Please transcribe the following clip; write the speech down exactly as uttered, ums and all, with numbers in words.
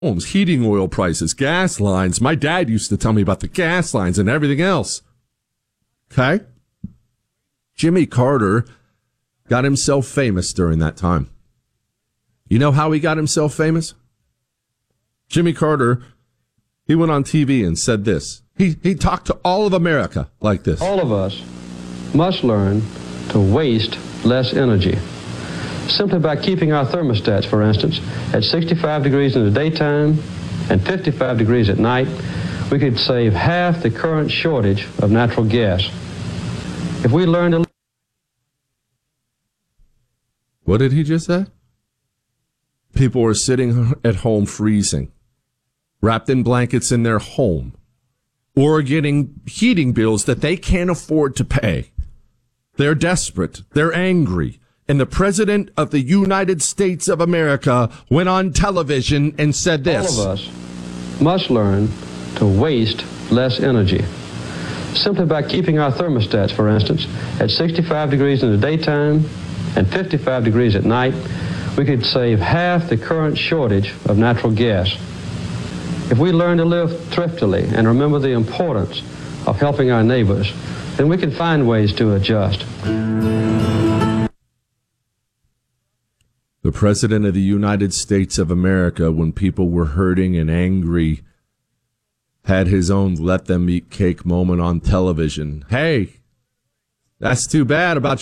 homes, heating oil prices, gas lines. My dad used to tell me about the gas lines and everything else. Okay? Jimmy Carter got himself famous during that time. You know how he got himself famous? Jimmy Carter, he went on T V and said this. He, he talked to all of America like this. All of us must learn to waste less energy. Simply by keeping our thermostats, for instance, at sixty-five degrees in the daytime and fifty-five degrees at night, we could save half the current shortage of natural gas. If we learn to... What did he just say? People are sitting at home freezing, wrapped in blankets in their home, or getting heating bills that they can't afford to pay. They're desperate. They're angry. And the President of the United States of America went on television and said this. All of us must learn to waste less energy. Simply by keeping our thermostats, for instance, at sixty-five degrees in the daytime and fifty-five degrees at night, we could save half the current shortage of natural gas. If we learn to live thriftily and remember the importance of helping our neighbors, then we can find ways to adjust. The President of the United States of America, when people were hurting and angry, had his own let them eat cake moment on television. Hey, that's too bad about